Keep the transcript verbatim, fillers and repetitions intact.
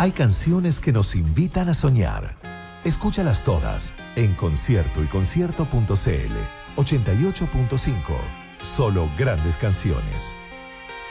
Hay canciones que nos invitan a soñar. Escúchalas todas en concierto y concierto punto c l. ochenta y ocho punto cinco. Solo grandes canciones.